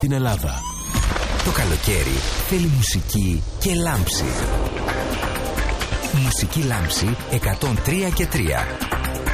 την Ελλάδα. Το καλοκαίρι θέλει μουσική και λάμψη. Μουσική λάμψη 103 και 3.